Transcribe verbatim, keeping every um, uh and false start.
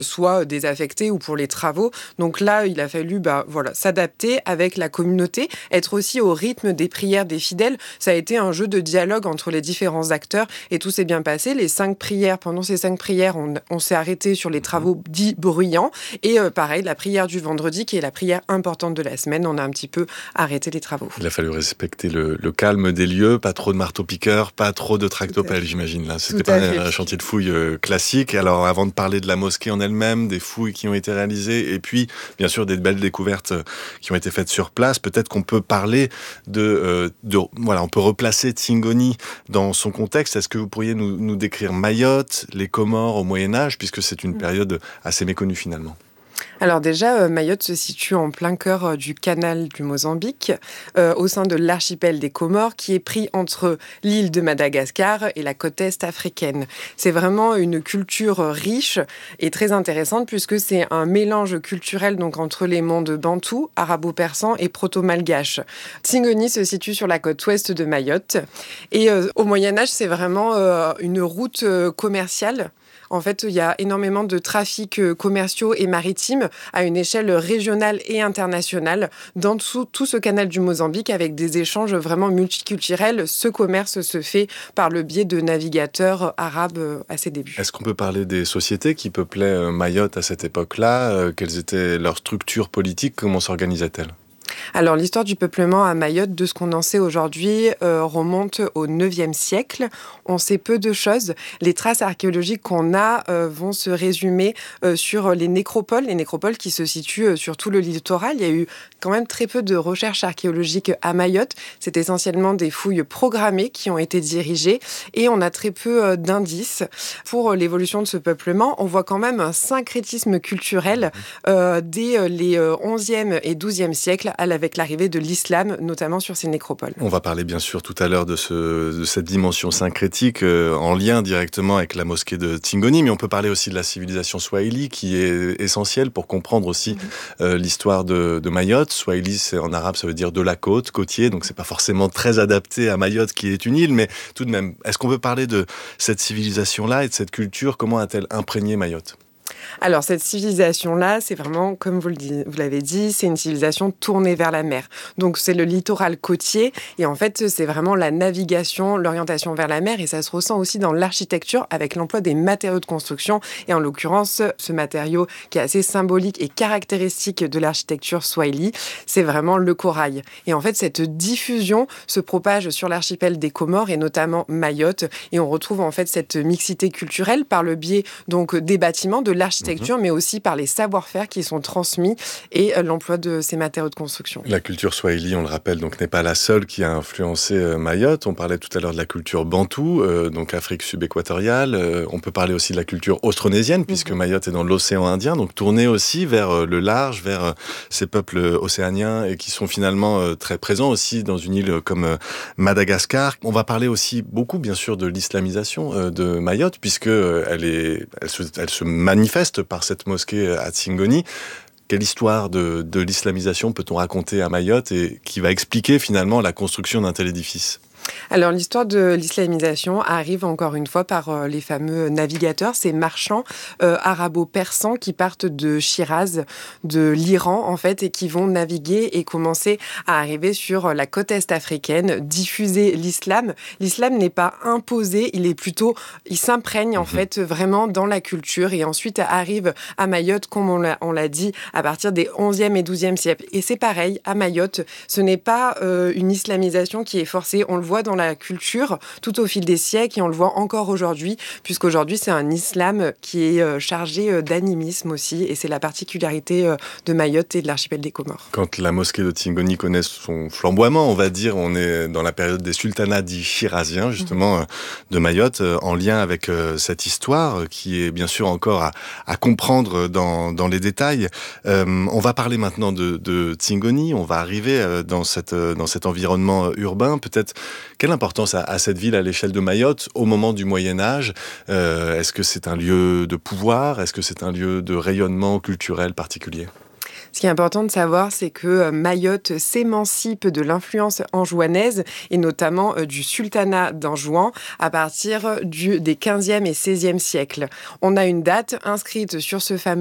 soit désaffectés ou pour les travaux. Donc là, il a fallu bah, voilà, s'adapter avec la communauté, être aussi au rythme des prières des fidèles. Ça a été un jeu de dialogue entre les différents acteurs et tout s'est bien passé. Les cinq prières, pendant ces cinq prières, on, on s'est arrêté sur les travaux dits bruyants. Et euh, pareil, la prière du vendredi, qui est la prière importante de la semaine, on a un petit peu arrêté les travaux. Il a fallu respecter le, le calme des lieux, pas trop de marteau-piqueur, pas trop de tractopelles, j'imagine. Là, c'était pas un, un chantier de fouilles euh, classique. Alors, avant de parler de la mosquée en elle-même, des fouilles qui ont été réalisées, et puis, bien sûr, des belles découvertes qui ont été faites sur place, peut-être qu'on peut parler de, euh, de voilà, on peut replacer Tsingoni dans son contexte. Est-ce que vous pourriez nous, nous décrire Mayotte, les Comores au Moyen-Âge, puisque c'est une période assez méconnue finalement? Alors déjà, euh, Mayotte se situe en plein cœur euh, du canal du Mozambique, euh, au sein de l'archipel des Comores, qui est pris entre l'île de Madagascar et la côte est africaine. C'est vraiment une culture riche et très intéressante, puisque c'est un mélange culturel donc, entre les mondes bantou, arabo-persan et proto-malgache. Tsingoni se situe sur la côte ouest de Mayotte. Et euh, au Moyen-Âge, c'est vraiment euh, une route euh, commerciale. En fait, il y a énormément de trafics commerciaux et maritimes à une échelle régionale et internationale dans tout, tout ce canal du Mozambique avec des échanges vraiment multiculturels. Ce commerce se fait par le biais de navigateurs arabes à ses débuts. Est-ce qu'on peut parler des sociétés qui peuplaient Mayotte à cette époque-là? Quelles étaient leurs structures politiques? Comment s'organisaient-elles? Alors, l'histoire du peuplement à Mayotte, de ce qu'on en sait aujourd'hui, euh, remonte au neuvième siècle. On sait peu de choses. Les traces archéologiques qu'on a euh, vont se résumer euh, sur les nécropoles, les nécropoles qui se situent euh, sur tout le littoral. Il y a eu quand même très peu de recherches archéologiques à Mayotte. C'est essentiellement des fouilles programmées qui ont été dirigées et on a très peu euh, d'indices pour l'évolution de ce peuplement. On voit quand même un syncrétisme culturel euh, dès les onzième et douzième siècles avec l'arrivée de l'islam, notamment sur ces nécropoles. On va parler bien sûr tout à l'heure de, ce, de cette dimension syncrétique euh, en lien directement avec la mosquée de Tsingoni, mais on peut parler aussi de la civilisation swahili qui est essentielle pour comprendre aussi mmh. euh, l'histoire de, de Mayotte. Swahili, c'est, en arabe, ça veut dire de la côte, côtier, donc c'est pas forcément très adapté à Mayotte qui est une île, mais tout de même, est-ce qu'on peut parler de cette civilisation-là et de cette culture? Comment a-t-elle imprégné Mayotte? Alors, cette civilisation-là, c'est vraiment, comme vous, le dit, vous l'avez dit, c'est une civilisation tournée vers la mer. Donc, c'est le littoral côtier. Et en fait, c'est vraiment la navigation, l'orientation vers la mer. Et ça se ressent aussi dans l'architecture avec l'emploi des matériaux de construction. Et en l'occurrence, ce matériau qui est assez symbolique et caractéristique de l'architecture swahili, c'est vraiment le corail. Et en fait, cette diffusion se propage sur l'archipel des Comores et notamment Mayotte. Et on retrouve en fait cette mixité culturelle par le biais donc des bâtiments, de l'architecture, mmh. mais aussi par les savoir-faire qui sont transmis et euh, l'emploi de ces matériaux de construction. La culture swahili, on le rappelle, donc n'est pas la seule qui a influencé euh, Mayotte. On parlait tout à l'heure de la culture bantou, euh, donc Afrique subéquatoriale. Euh, on peut parler aussi de la culture austronésienne, puisque mmh. Mayotte est dans l'océan Indien, donc tournée aussi vers euh, le large, vers euh, ces peuples océaniens et qui sont finalement euh, très présents aussi dans une île comme euh, Madagascar. On va parler aussi beaucoup, bien sûr, de l'islamisation euh, de Mayotte, puisque euh, elle est, elle se, elle se manifeste par cette mosquée à Tsingoni. Quelle histoire de, de l'islamisation peut-on raconter à Mayotte et qui va expliquer finalement la construction d'un tel édifice ? Alors, l'histoire de l'islamisation arrive encore une fois par euh, les fameux navigateurs, ces marchands euh, arabo-persans qui partent de Shiraz, de l'Iran, en fait, et qui vont naviguer et commencer à arriver sur la côte est africaine, diffuser l'islam. L'islam n'est pas imposé, il est plutôt, il s'imprègne, en mmh. fait, vraiment dans la culture et ensuite arrive à Mayotte, comme on l'a, on l'a dit, à partir des onzième et douzième siècles. Et c'est pareil, à Mayotte, ce n'est pas euh, une islamisation qui est forcée, on le voit dans la culture tout au fil des siècles et on le voit encore aujourd'hui, puisqu'aujourd'hui c'est un islam qui est chargé d'animisme aussi et c'est la particularité de Mayotte et de l'archipel des Comores. Quand la mosquée de Tsingoni connaît son flamboiement, on va dire, on est dans la période des sultanats dits chiraziens, justement, mmh. de Mayotte, en lien avec cette histoire qui est bien sûr encore à, à comprendre dans, dans les détails. Euh, on va parler maintenant de, de Tsingoni, on va arriver dans, cette, dans cet environnement urbain, peut-être. Quelle importance a, a cette ville à l'échelle de Mayotte au moment du Moyen-Âge ? euh, Est-ce que c'est un lieu de pouvoir ? Est-ce que c'est un lieu de rayonnement culturel particulier ? Ce qui est important de savoir, c'est que Mayotte s'émancipe de l'influence anjouanaise et notamment du sultanat d'Anjouan à partir du, des quinzième et seizième siècles. On a une date inscrite sur ce fameux